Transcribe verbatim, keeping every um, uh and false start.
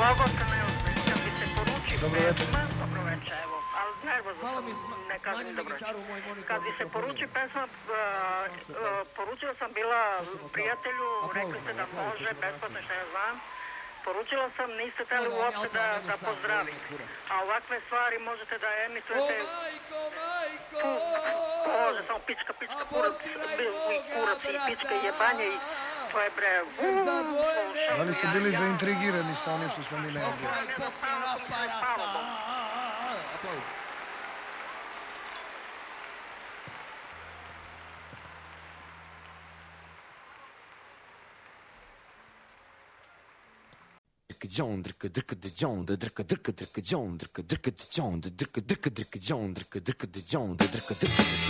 Logotan, evo, kad bi se poruči Dobro večer. pesma, dobro večer, evo, ali nervozno Malo sam, mi sma- ne kažem smanji mi dobro gitaru, večer. moj monitor Kad bi se mikrofon poruči ima. pesma, uh, uh, poručila sam bila prijatelju, rekli ste da može, besplatno što ja znam. Poručila sam, niste teli uopšte da, da pozdravite. A ovakve stvari možete da O emitujete, majko, majko! može, samo pička, pička, kurac, Abortiraj i kurac, i Boga, pička, i jebanje, i to je bre... Da li ste bili zaintrigirani sa onim što smo mi najavili? Pokraj pokera aparata! Aplauz. John, dricka dricka de John, de dricka dricka dricka John, dricka dricka de John, de dricka dricka dricka John, dricka dricka de John, de dricka dricka